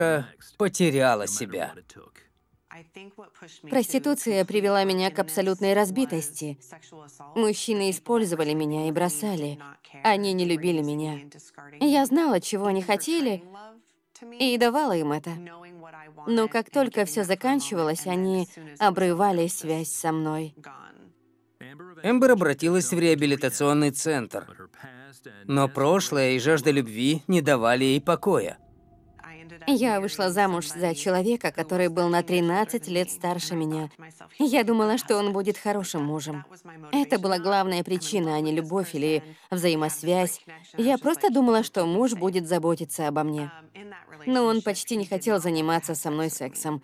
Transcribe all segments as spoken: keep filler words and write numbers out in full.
э, потеряла себя. Проституция привела меня к абсолютной разбитости. Мужчины использовали меня и бросали. Они не любили меня. Я знала, чего они хотели, и давала им это. Но как только все заканчивалось, они обрывали связь со мной. Эмбер обратилась в реабилитационный центр, но прошлое и жажда любви не давали ей покоя. Я вышла замуж за человека, который был на тринадцать лет старше меня. Я думала, что он будет хорошим мужем. Это была главная причина, а не любовь или взаимосвязь. Я просто думала, что муж будет заботиться обо мне. Но он почти не хотел заниматься со мной сексом.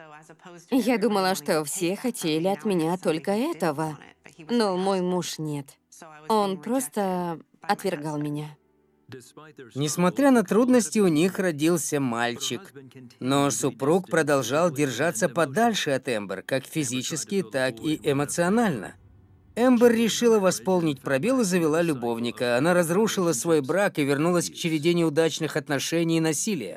Я думала, что все хотели от меня только этого. Но мой муж нет. Он просто отвергал меня. Несмотря на трудности, у них родился мальчик. Но супруг продолжал держаться подальше от Эмбер, как физически, так и эмоционально. Эмбер решила восполнить пробел и завела любовника. Она разрушила свой брак и вернулась к череде неудачных отношений и насилия.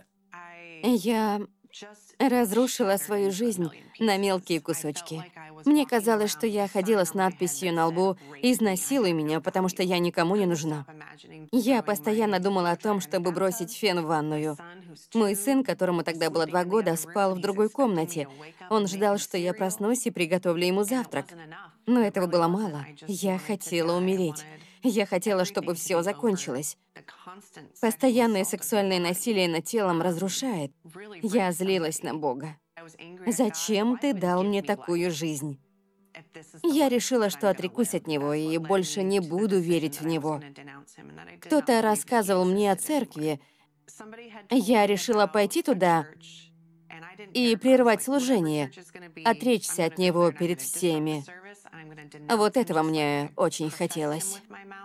Я разрушила свою жизнь на мелкие кусочки. Мне казалось, что я ходила с надписью на лбу «Изнасилуй меня, потому что я никому не нужна». Я постоянно думала о том, чтобы бросить фен в ванную. Мой сын, которому тогда было два года, спал в другой комнате. Он ждал, что я проснусь и приготовлю ему завтрак. Но этого было мало. Я хотела умереть. Я хотела, чтобы все закончилось. Постоянное сексуальное насилие над телом разрушает. Я злилась на Бога. Зачем ты дал мне такую жизнь? Я решила, что отрекусь от него и больше не буду верить в него. Кто-то рассказывал мне о церкви. Я решила пойти туда и прервать служение, отречься от него перед всеми. Вот этого мне очень хотелось.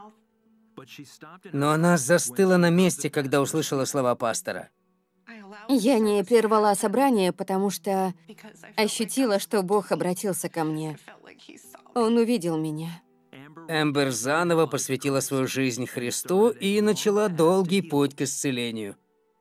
Но она застыла на месте, когда услышала слова пастора. Я не прервала собрание, потому что ощутила, что Бог обратился ко мне. Он увидел меня. Эмбер заново посвятила свою жизнь Христу и начала долгий путь к исцелению.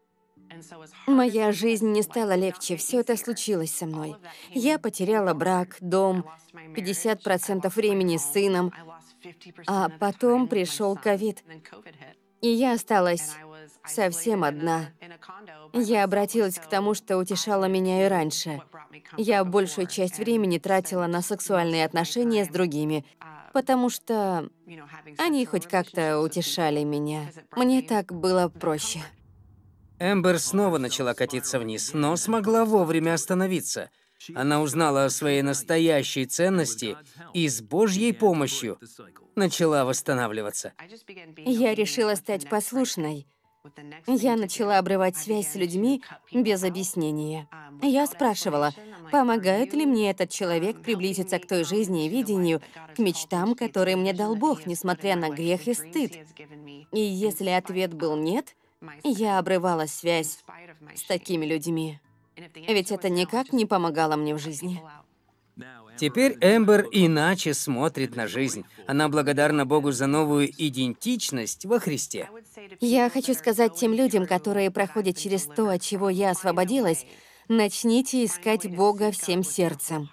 Моя жизнь не стала легче, все это случилось со мной. Я потеряла брак, дом, пятьдесят процентов времени с сыном, а потом пришел ковид, и я осталась совсем одна. Я обратилась к тому, что утешало меня и раньше. Я большую часть времени тратила на сексуальные отношения с другими, потому что они хоть как-то утешали меня. Мне так было проще. Эмбер снова начала катиться вниз, но смогла вовремя остановиться. Она узнала о своей настоящей ценности и с Божьей помощью начала восстанавливаться. Я решила стать послушной. Я начала обрывать связь с людьми без объяснения. Я спрашивала, помогает ли мне этот человек приблизиться к той жизни и видению, к мечтам, которые мне дал Бог, несмотря на грех и стыд. И если ответ был «нет», я обрывала связь с такими людьми. Ведь это никак не помогало мне в жизни. Теперь Эмбер иначе смотрит на жизнь. Она благодарна Богу за новую идентичность во Христе. Я хочу сказать тем людям, которые проходят через то, от чего я освободилась, начните искать Бога всем сердцем.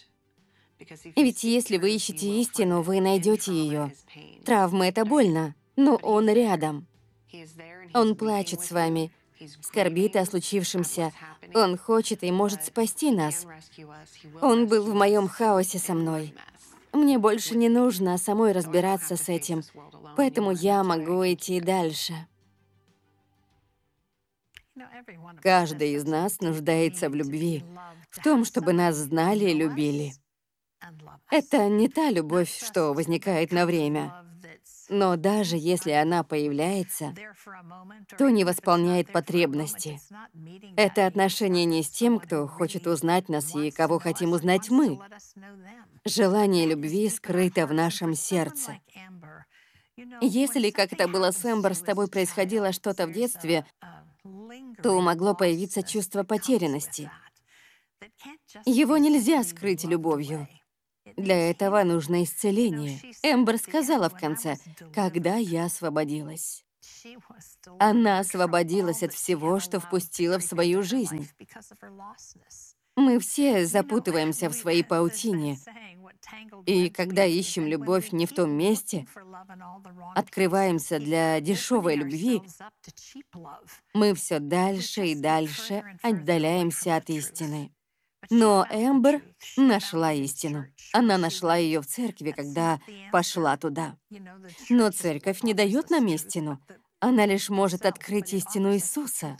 Ведь если вы ищете истину, вы найдете ее. Травмы — это больно, но Он рядом. Он плачет с вами, скорбит о случившемся. Он хочет и может спасти нас. Он был в моем хаосе со мной. Мне больше не нужно самой разбираться с этим, поэтому я могу идти дальше. Каждый из нас нуждается в любви, в том, чтобы нас знали и любили. Это не та любовь, что возникает на время. Но даже если она появляется, то не восполняет потребности. Это отношение не с тем, кто хочет узнать нас и кого хотим узнать мы. Желание любви скрыто в нашем сердце. Если, как это было с Эмбер, с тобой происходило что-то в детстве, то могло появиться чувство потерянности. Его нельзя скрыть любовью. Для этого нужно исцеление. Эмбер сказала в конце, когда я освободилась. Она освободилась от всего, что впустила в свою жизнь. Мы все запутываемся в своей паутине. И когда ищем любовь не в том месте, открываемся для дешевой любви, мы все дальше и дальше отдаляемся от истины. Но Эмбер нашла истину. Она нашла ее в церкви, когда пошла туда. Но церковь не дает нам истину. Она лишь может открыть истину Иисуса.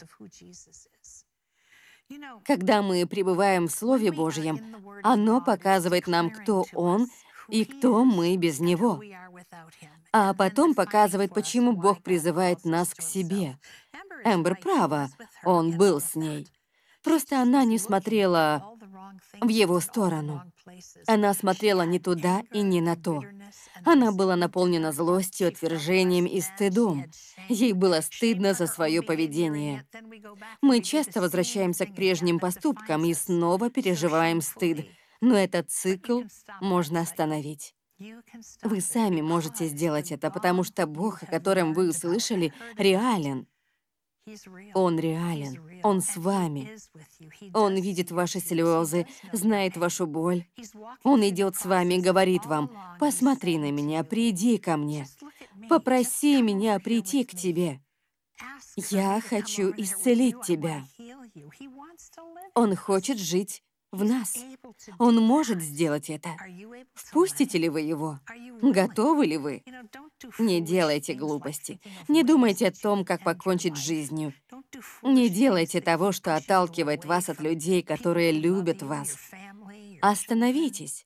Когда мы пребываем в Слове Божьем, оно показывает нам, кто Он и кто мы без Него. А потом показывает, почему Бог призывает нас к себе. Эмбер права, Он был с ней. Просто она не смотрела в его сторону. Она смотрела не туда и не на то. Она была наполнена злостью, отвержением и стыдом. Ей было стыдно за свое поведение. Мы часто возвращаемся к прежним поступкам и снова переживаем стыд, но этот цикл можно остановить. Вы сами можете сделать это, потому что Бог, о котором вы услышали, реален. Он реален. Он с вами. Он видит ваши слезы, знает вашу боль. Он идет с вами и говорит вам: «Посмотри на меня, приди ко мне. Попроси меня прийти к тебе. Я хочу исцелить тебя». Он хочет жить в нас. Он может сделать это. Впустите ли вы его? Готовы ли вы? Не делайте глупости. Не думайте о том, как покончить с жизнью. Не делайте того, что отталкивает вас от людей, которые любят вас. Остановитесь.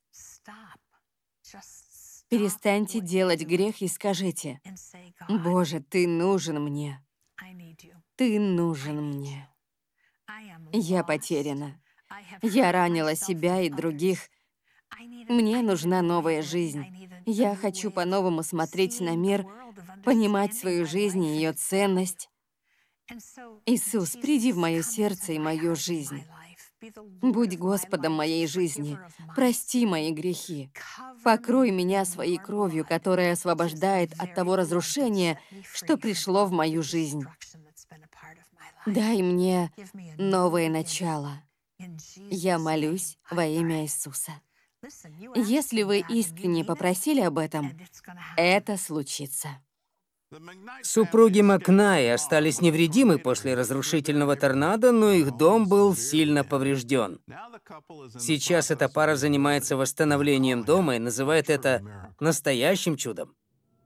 Перестаньте делать грех и скажите: «Боже, Ты нужен мне. Ты нужен мне. Я потеряна. Я ранила себя и других. Мне нужна новая жизнь. Я хочу по-новому смотреть на мир, понимать свою жизнь и ее ценность. Иисус, приди в мое сердце и мою жизнь. Будь Господом моей жизни. Прости мои грехи. Покрой меня своей кровью, которая освобождает от того разрушения, что пришло в мою жизнь. Дай мне новое начало. Я молюсь во имя Иисуса». Если вы искренне попросили об этом, это случится. Супруги Макнай остались невредимы после разрушительного торнадо, но их дом был сильно поврежден. Сейчас эта пара занимается восстановлением дома и называет это настоящим чудом.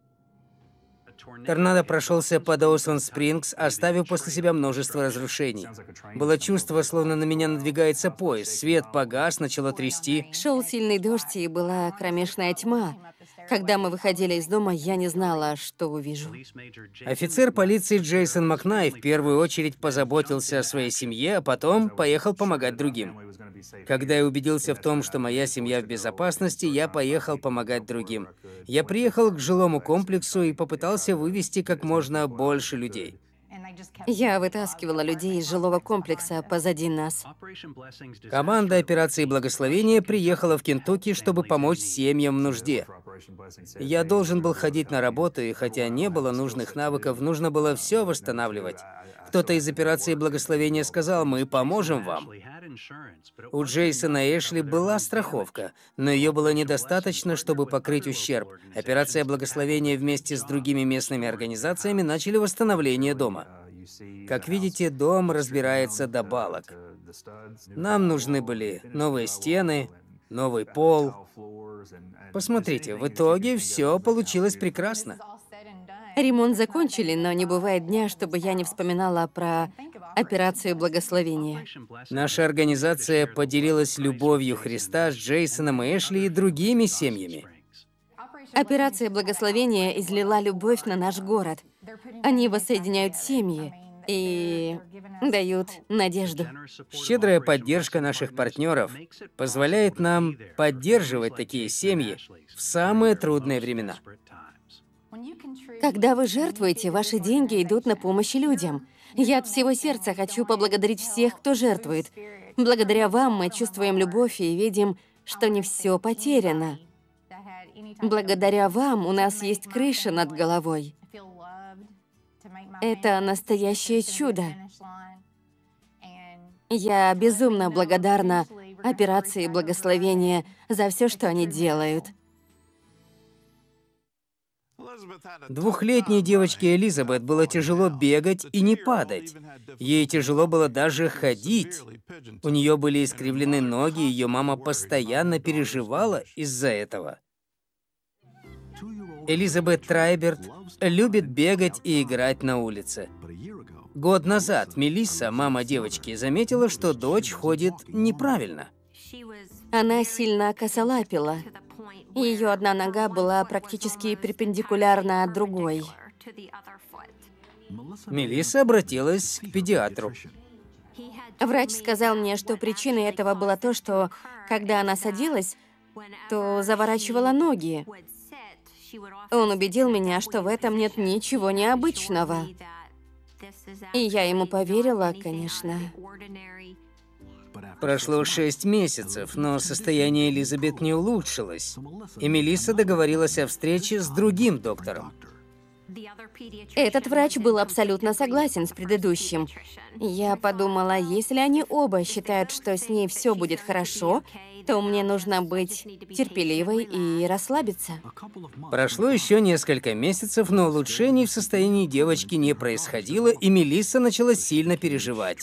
Торнадо прошелся по Доусон-Спрингс, оставив после себя множество разрушений. Было чувство, словно на меня надвигается поезд. Свет погас, начало трясти. Шел сильный дождь, и была кромешная тьма. Когда мы выходили из дома, я не знала, что увижу. Офицер полиции Джейсон Макнай в первую очередь позаботился о своей семье, а потом поехал помогать другим. Когда я убедился в том, что моя семья в безопасности, я поехал помогать другим. Я приехал к жилому комплексу и попытался вывести как можно больше людей. Я вытаскивала людей из жилого комплекса позади нас. Команда операции «Благословение» приехала в Кентукки, чтобы помочь семьям в нужде. Я должен был ходить на работу, и хотя не было нужных навыков, нужно было все восстанавливать. Кто-то из операции «Благословение» сказал: «Мы поможем вам». У Джейсона Эшли была страховка, но ее было недостаточно, чтобы покрыть ущерб. Операция «Благословение» вместе с другими местными организациями начали восстановление дома. Как видите, дом разбирается до балок. Нам нужны были новые стены, новый пол. Посмотрите, в итоге все получилось прекрасно. Ремонт закончили, но не бывает дня, чтобы я не вспоминала про операцию «Благословение». Наша организация поделилась любовью Христа с Джейсоном и Эшли и другими семьями. Операция «Благословение» излила любовь на наш город. Они воссоединяют семьи и дают надежду. Щедрая поддержка наших партнеров позволяет нам поддерживать такие семьи в самые трудные времена. Когда вы жертвуете, ваши деньги идут на помощь людям. Я от всего сердца хочу поблагодарить всех, кто жертвует. Благодаря вам мы чувствуем любовь и видим, что не все потеряно. Благодаря вам у нас есть крыша над головой. Это настоящее чудо. Я безумно благодарна операции благословения за все, что они делают. Двухлетней девочке Элизабет было тяжело бегать и не падать. Ей тяжело было даже ходить. У нее были искривлены ноги, и ее мама постоянно переживала из-за этого. Элизабет Трайберт любит бегать и играть на улице. Год назад Мелисса, мама девочки, заметила, что дочь ходит неправильно. Она сильно косолапила. Ее одна нога была практически перпендикулярна от другой. Мелисса обратилась к педиатру. Врач сказал мне, что причиной этого было то, что, когда она садилась, то заворачивала ноги. Он убедил меня, что в этом нет ничего необычного. И я ему поверила, конечно. Прошло шесть месяцев, но состояние Элизабет не улучшилось, и Мелисса договорилась о встрече с другим доктором. Этот врач был абсолютно согласен с предыдущим. Я подумала, если они оба считают, что с ней все будет хорошо, то мне нужно быть терпеливой и расслабиться. Прошло еще несколько месяцев, но улучшений в состоянии девочки не происходило, и Мелисса начала сильно переживать.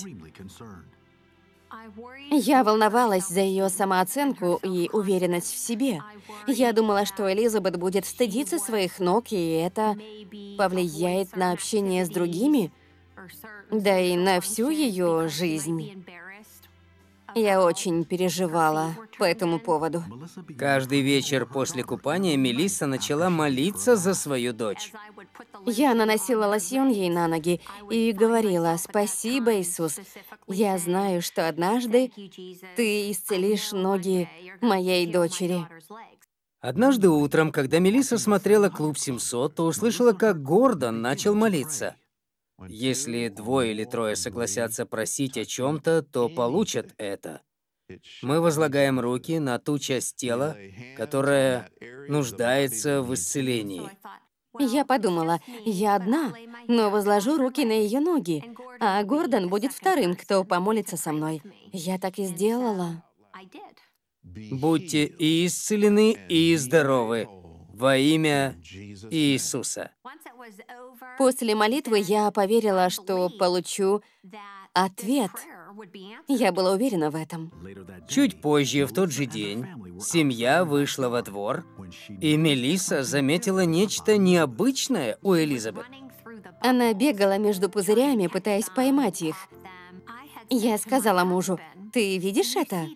Я волновалась за ее самооценку и уверенность в себе. Я думала, что Элизабет будет стыдиться своих ног, и это повлияет на общение с другими, да и на всю ее жизнь. Я очень переживала по этому поводу. Каждый вечер после купания Мелисса начала молиться за свою дочь. Я наносила лосьон ей на ноги и говорила: «Спасибо, Иисус. Я знаю, что однажды Ты исцелишь ноги моей дочери». Однажды утром, когда Мелисса смотрела «Клуб семьсот», то услышала, как Гордон начал молиться. Если двое или трое согласятся просить о чем-то, то получат это. Мы возлагаем руки на ту часть тела, которая нуждается в исцелении. Я подумала, я одна, но возложу руки на ее ноги, а Гордон будет вторым, кто помолится со мной. Я так и сделала. Будьте и исцелены, и здоровы во имя Иисуса. После молитвы я поверила, что получу ответ. Я была уверена в этом. Чуть позже, в тот же день, семья вышла во двор, и Мелисса заметила нечто необычное у Элизабет. Она бегала между пузырями, пытаясь поймать их. Я сказала мужу: «Ты видишь это?»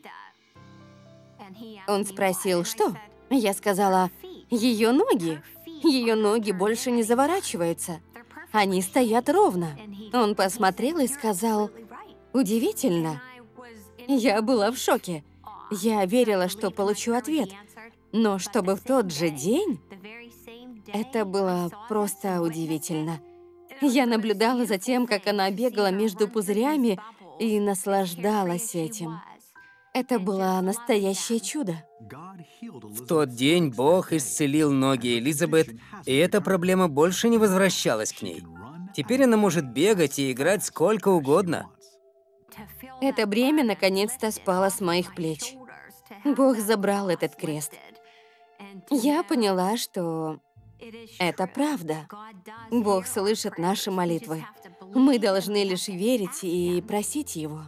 Он спросил: «Что?» Я сказала: «Ее ноги. Ее ноги больше не заворачиваются. Они стоят ровно». Он посмотрел и сказал: «Удивительно». Я была в шоке. Я верила, что получу ответ. Но чтобы в тот же день... Это было просто удивительно. Я наблюдала за тем, как она бегала между пузырями, и наслаждалась этим. Это было настоящее чудо. В тот день Бог исцелил ноги Элизабет, и эта проблема больше не возвращалась к ней. Теперь она может бегать и играть сколько угодно. Это бремя наконец-то спало с моих плеч. Бог забрал этот крест. Я поняла, что это правда. Бог слышит наши молитвы. Мы должны лишь верить и просить Его.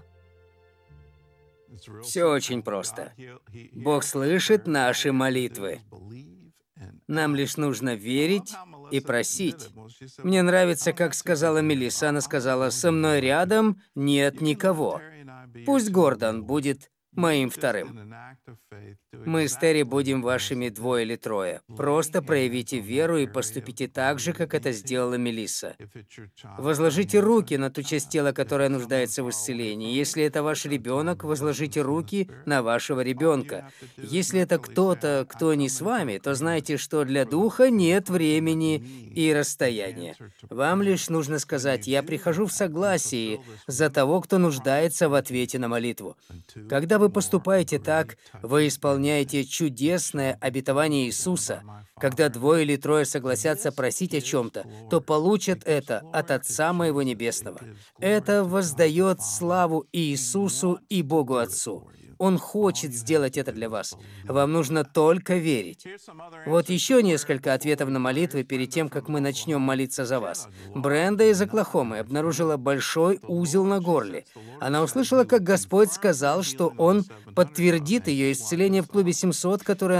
Все очень просто. Бог слышит наши молитвы. Нам лишь нужно верить и просить. Мне нравится, как сказала Мелисса. Она сказала: «Со мной рядом нет никого. Пусть Гордон будет моим вторым». Мы с Терри будем вашими двое или трое. Просто проявите веру и поступите так же, как это сделала Мелисса. Возложите руки на ту часть тела, которая нуждается в исцелении. Если это ваш ребенок, возложите руки на вашего ребенка. Если это кто-то, кто не с вами, то знайте, что для духа нет времени и расстояния. Вам лишь нужно сказать: «Я прихожу в согласии за того, кто нуждается в ответе на молитву». Когда вы поступаете так, вы исполняете исполняете чудесное обетование Иисуса, когда двое или трое согласятся просить о чем-то, то получат это от Отца моего Небесного. Это воздает славу Иисусу и Богу Отцу. Он хочет сделать это для вас. Вам нужно только верить. Вот еще несколько ответов на молитвы перед тем, как мы начнем молиться за вас. Бренда из Оклахомы обнаружила большой узел на горле. Она услышала, как Господь сказал, что Он подтвердит ее исцеление в клубе семьсот, который